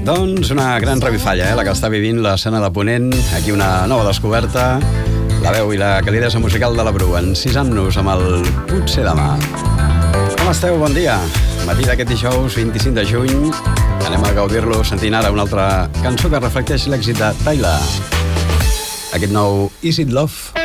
Doncs una gran revifalla, la que està vivint l'escena de Ponent. Aquí una nova descoberta. La veu i la calidesa musical de la Bru, encisant-nos amb el Potser demà. Com esteu? Bon dia. Matí d'aquest dijous 25 de juny. Anem a gaudir-lo sentint ara una altra cançó que reflecteix l'èxit de Tyla. Aquest nou Is It Love?